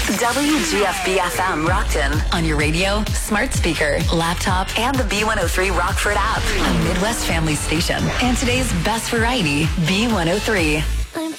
WGFB-FM Rockton on your radio, smart speaker, laptop, and the B103 Rockford app. A Midwest family station. And today's best variety, B103.